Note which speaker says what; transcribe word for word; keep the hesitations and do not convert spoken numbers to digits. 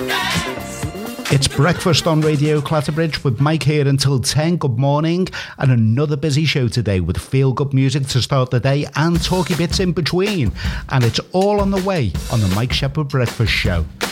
Speaker 1: It's breakfast on Radio Clatterbridge with Mike here until ten. Good morning, and another busy show today with feel-good music to start the day and talky bits in between. And it's all on the way on the Mike Shepherd Breakfast Show.